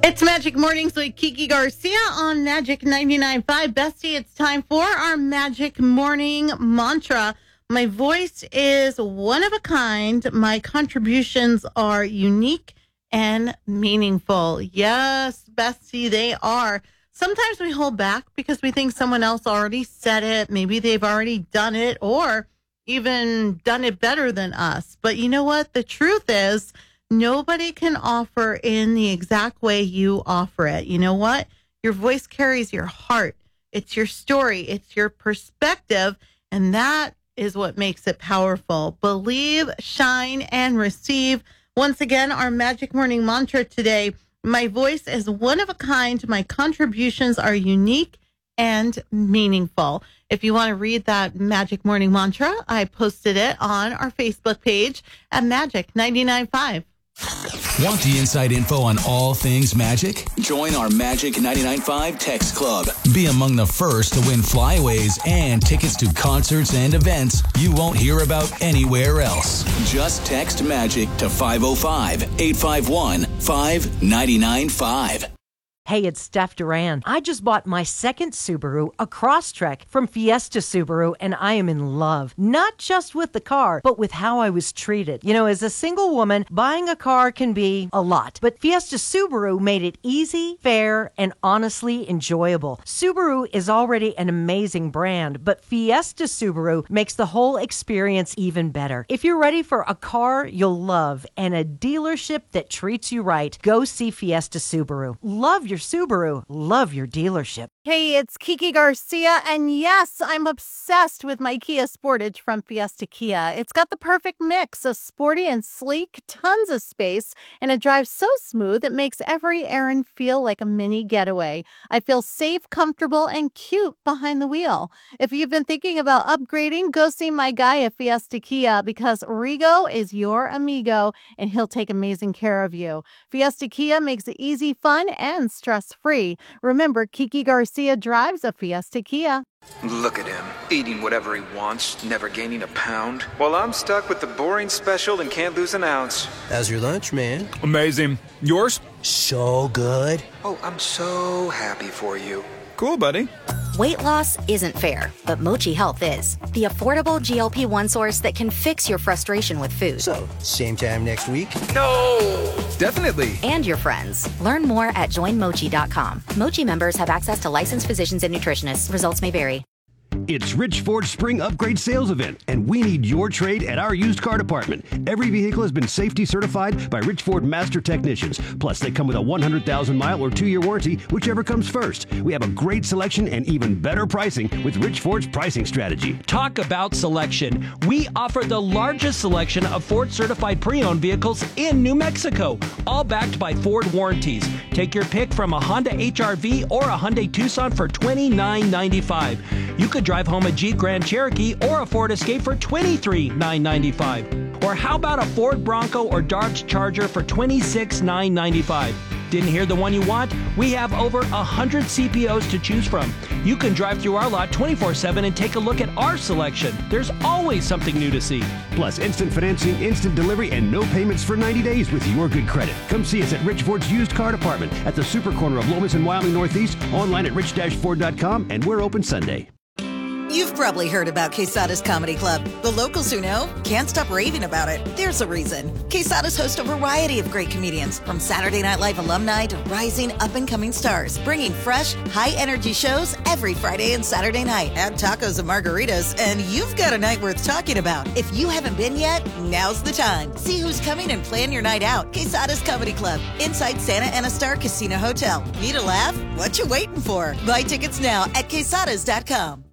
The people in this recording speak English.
It's Magic Mornings with Kiki Garcia on Magic 99.5. Bestie, it's time for our Magic Morning Mantra. My voice is one of a kind. My contributions are unique and meaningful. Yes, Bestie, they are. Sometimes we hold back because we think someone else already said it. Maybe they've already done it or even done it better than us. But you know what? The truth is, nobody can offer in the exact way you offer it. You know what? Your voice carries your heart. It's your story. It's your perspective. And that is what makes it powerful. Believe, shine, and receive. Once again, our Magic Morning Mantra today. My voice is one of a kind. My contributions are unique and meaningful. If you want to read that Magic Morning Mantra, I posted it on our Facebook page at Magic 99.5. Want the inside info on all things magic? Join our Magic 99.5 Text Club. Be among the first to win flyaways and tickets to concerts and events you won't hear about anywhere else. Just text MAGIC to 505-851-5995. Hey, it's Steph Duran. I just bought my second Subaru, a Crosstrek from Fiesta Subaru, and I am in love. Not just with the car, but with how I was treated. You know, as a single woman, buying a car can be a lot, but Fiesta Subaru made it easy, fair, and honestly enjoyable. Subaru is already an amazing brand, but Fiesta Subaru makes the whole experience even better. If you're ready for a car you'll love and a dealership that treats you right, go see Fiesta Subaru. Love your Subaru. Love your dealership. Hey, it's Kiki Garcia, and yes, I'm obsessed with my Kia Sportage from Fiesta Kia. It's got the perfect mix of sporty and sleek, tons of space, and it drives so smooth it makes every errand feel like a mini getaway. I feel safe, comfortable, and cute behind the wheel. If you've been thinking about upgrading, go see my guy at Fiesta Kia because Rigo is your amigo, and he'll take amazing care of you. Fiesta Kia makes it easy, fun, and stress-free. Remember, Kiki Garcia drives a Fiesta Kia. Look at him, eating whatever he wants, never gaining a pound. While I'm stuck with the boring special and can't lose an ounce. How's your lunch, man? Amazing. Yours? So good. Oh, I'm so happy for you. Cool, buddy. Weight loss isn't fair, but Mochi Health is. The affordable GLP-1 source that can fix your frustration with food. So, same time next week? No! Definitely. And your friends. Learn more at joinmochi.com. Mochi members have access to licensed physicians and nutritionists. Results may vary. It's Rich Ford's Spring Upgrade Sales Event, and we need your trade at our used car department. Every vehicle has been safety certified by Rich Ford Master Technicians. Plus, they come with a 100,000-mile or 2-year warranty, whichever comes first. We have a great selection and even better pricing with Rich Ford's pricing strategy. Talk about selection. We offer the largest selection of Ford-certified pre-owned vehicles in New Mexico, all backed by Ford warranties. Take your pick from a Honda HR-V or a Hyundai Tucson for $29.95. You could drive home a Jeep Grand Cherokee or a Ford Escape for $23,995. Or how about a Ford Bronco or Dodge Charger for $26,995? Didn't hear the one you want? We have over 100 CPOs to choose from. You can drive through our lot 24/7 and take a look at our selection. There's always something new to see. Plus, instant financing, instant delivery, and no payments for 90 days with your good credit. Come see us at Rich Ford's used car department at the super corner of Lomas and Wyoming Northeast, online at rich-ford.com, and we're open Sunday. You've probably heard about Quesada's Comedy Club. The locals who know can't stop raving about it. There's a reason. Quesada's host a variety of great comedians, from Saturday Night Live alumni to rising up-and-coming stars, bringing fresh, high-energy shows every Friday and Saturday night. Add tacos and margaritas, and you've got a night worth talking about. If you haven't been yet, now's the time. See who's coming and plan your night out. Quesada's Comedy Club, inside Santa Ana Star Casino Hotel. Need a laugh? What you waiting for? Buy tickets now at quesadas.com.